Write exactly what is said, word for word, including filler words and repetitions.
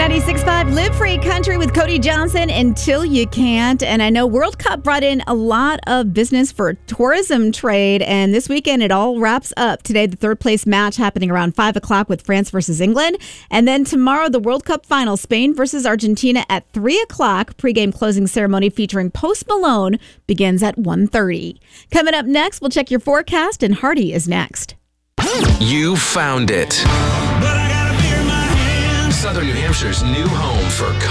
ninety-six point five Live Free Country with Cody Johnson until you can't. And I know World Cup brought in a lot of business for tourism trade. And this weekend, it all wraps up. Today, the third place match happening around five o'clock with France versus England. And then tomorrow, the World Cup final, Spain versus Argentina at three o'clock. Pre-game closing ceremony featuring Post Malone begins at one thirty. Coming up next, we'll check your forecast, and Hardy is next. You found it. Southern New Hampshire's new home for